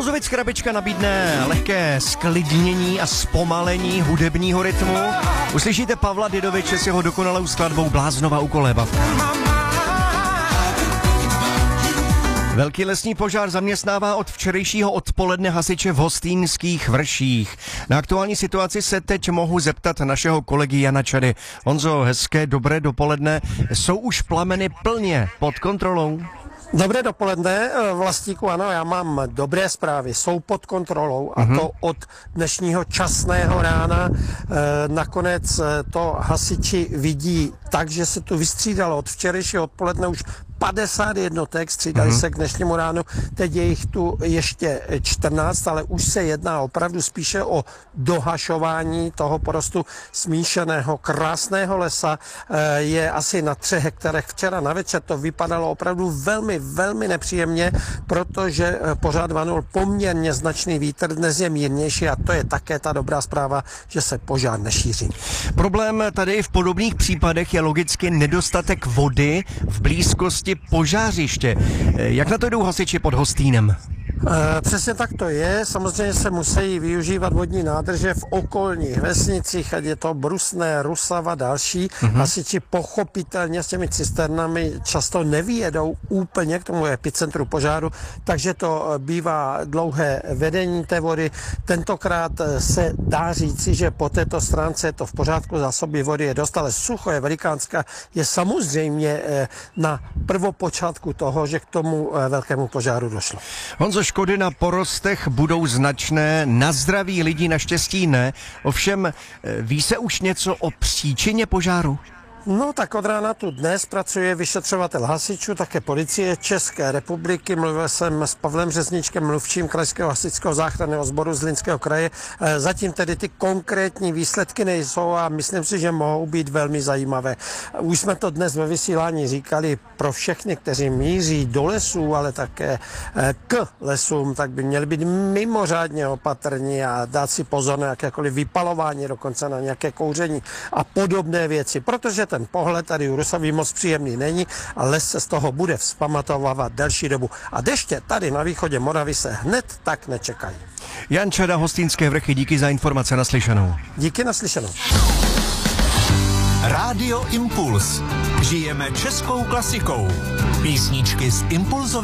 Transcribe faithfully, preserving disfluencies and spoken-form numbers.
Klouzovická krabička nabídne lehké sklidnění a zpomalení hudebního rytmu. Uslyšíte Pavla Didoviče s jeho dokonalou skladbou Bláznova u koleba. Velký lesní požár zaměstnává od včerejšího odpoledne hasiče v Hostýnských Vrších. Na aktuální situaci se teď mohu zeptat našeho kolegy Jana Čady. Honzo, hezké dobré dopoledne. Jsou už plameny plně pod kontrolou? Dobré dopoledne, Vlastíku, ano, já mám dobré zprávy, jsou pod kontrolou a to od dnešního časného rána. E, nakonec to hasiči vidí tak, že se tu vystřídalo od včerejšího odpoledne už padesát jednotek, střídali mm-hmm. se k dnešnímu ránu, teď je jich tu ještě čtrnáct, ale už se jedná opravdu spíše o dohašování toho porostu smíšeného krásného lesa. E, je asi na třech hektarech. Včera na večer to vypadalo opravdu velmi, velmi nepříjemně, protože pořád vanul poměrně značný vítr, dnes je mírnější a to je také ta dobrá zpráva, že se požár nešíří. Problém tady v podobných případech je logicky nedostatek vody v blízkosti požářiště. Jak na to jdou hasiči pod Hostýnem? E, přesně tak to je. Samozřejmě se musí využívat vodní nádrže v okolních vesnicích, ať je to Brusné, Rusava, další. Mm-hmm. Hasiči pochopitelně s těmi cisternami často nevyjedou úplně k tomu epicentru požáru, takže to bývá dlouhé vedení té vody. Tentokrát se dá říci, že po této stránce je to v pořádku, zásoby vody je dost, ale sucho je velikánská, je samozřejmě na prvopočátku toho, že k tomu velkému požáru došlo. Honzo, škody na porostech budou značné, na zdraví lidí naštěstí ne. Ovšem, ví se už něco o příčině požáru? No tak od rána tu dnes pracuje vyšetřovatel hasičů, také policie České republiky. Mluvil jsem s Pavlem Řezničkem, mluvčím Krajského hasičského záchranného sboru Zlínského kraje. Zatím tedy ty konkrétní výsledky nejsou a myslím si, že mohou být velmi zajímavé. Už jsme to dnes ve vysílání říkali pro všechny, kteří míří do lesů, ale také k lesům, tak by měli být mimořádně opatrní a dát si pozor na jakékoliv vypalování, dokonce na nějaké kouření a podobné věci, protože ten pohled tady u Rusavy moc příjemný není a les se z toho bude vzpamatovávat delší dobu. A deště tady na východě Moravy se hned tak nečekají. Jan Čada, Hostýnské Vrchy, díky za informace, naslyšenou. Díky, naslyšenou. Rádio Impuls. Žijeme českou klasikou. Písničky z Impulzové